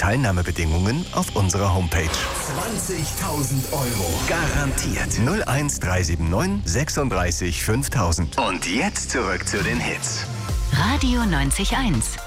Teilnahmebedingungen auf unserer Homepage. 20.000 Euro. Garantiert. 01379 36 5000. Und jetzt zurück zu den Hits. Radio 90.1